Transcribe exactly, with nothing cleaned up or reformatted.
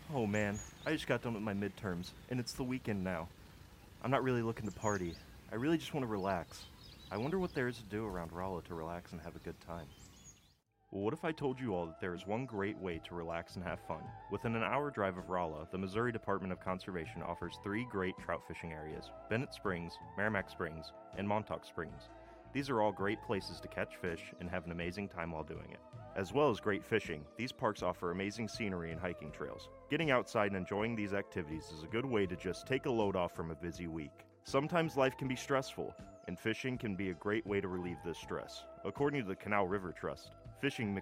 Oh man, I just got done with my midterms, and it's the weekend now. I'm not really looking to party. I really just want to relax. I wonder what there is to do around Rolla to relax and have a good time. Well, what if I told you all that there is one great way to relax and have fun? Within an hour drive of Rolla, the Missouri Department of Conservation offers three great trout fishing areas: Bennett Springs, Merrimack Springs, and Montauk Springs. These are all great places to catch fish and have an amazing time while doing it. As well as great fishing, these parks offer amazing scenery and hiking trails. Getting outside and enjoying these activities is a good way to just take a load off from a busy week. Sometimes life can be stressful, and fishing can be a great way to relieve this stress. According to the Canal River Trust, fishing